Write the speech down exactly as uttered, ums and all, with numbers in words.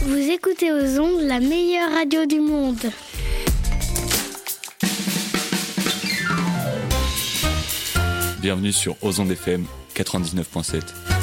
Vous écoutez aux ondes la meilleure radio du monde. Bienvenue sur Aux ondes F M quatre-vingt-dix-neuf virgule sept.